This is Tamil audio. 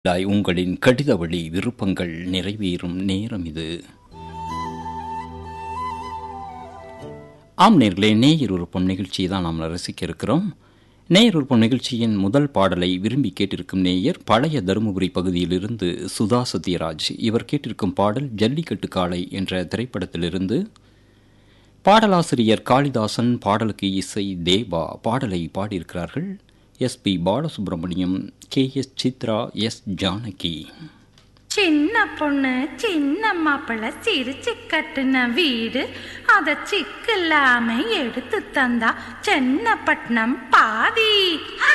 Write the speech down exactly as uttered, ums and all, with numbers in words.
லாய் உங்களின் கடித வழி விருப்பங்கள் நிறைவேறும் நேரம் இது. ஆம் நேயர்களே, நேயர் விருப்பம் நிகழ்ச்சியை தான் நாம் ரசிக்க இருக்கிறோம். நேயர் விருப்பம் நிகழ்ச்சியின் முதல் பாடலை விரும்பி கேட்டிருக்கும் நேயர் பழைய தருமபுரி பகுதியிலிருந்து சுதா சத்யராஜ். இவர் கேட்டிருக்கும் பாடல் ஜல்லிக்கட்டு காளை என்ற திரைப்படத்திலிருந்து. பாடலாசிரியர் காளிதாசன், பாடலுக்கு இசை தேவா. பாடலை பாடியிருக்கிறார்கள் S B Balasubramaniam, K S Chitra, S Janaki. சின்ன பொண்ணு சின்ன மாப்பிள்ள சிரிச்சு கட்டுன வீடு, அத சிக்கில்லாம எடுத்து தந்தா சென்னப்பட்டினம் பாதி.